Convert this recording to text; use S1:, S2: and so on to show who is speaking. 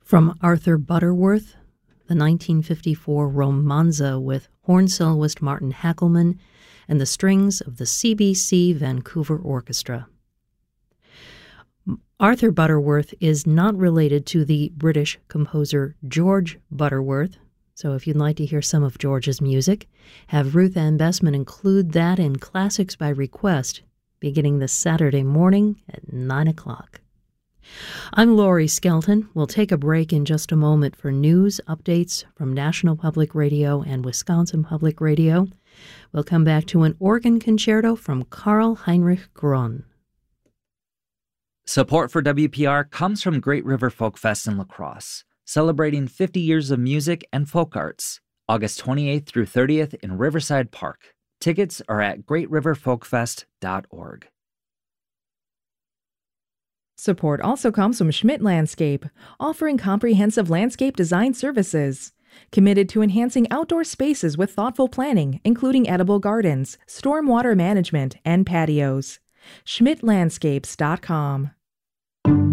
S1: From Arthur Butterworth, the 1954 Romanza with horn soloist Martin Hackelman and the strings of the CBC Vancouver Orchestra. Arthur Butterworth is not related to the British composer George Butterworth, so if you'd like to hear some of George's music, have Ruth Ann Bessman include that in Classics by Request, beginning this Saturday morning at 9 o'clock. I'm Laurie Skelton. We'll take a break in just a moment for news updates from National Public Radio and Wisconsin Public Radio. We'll come back to an organ concerto from Karl Heinrich Grun.
S2: Support for WPR comes from Great River Folk Fest in La Crosse, celebrating 50 years of music and folk arts, August 28th through 30th in Riverside Park. Tickets are at greatriverfolkfest.org.
S3: Support also comes from Schmidt Landscape, offering comprehensive landscape design services. Committed to enhancing outdoor spaces with thoughtful planning, including edible gardens, stormwater management, and patios. SchmidtLandscapes.com.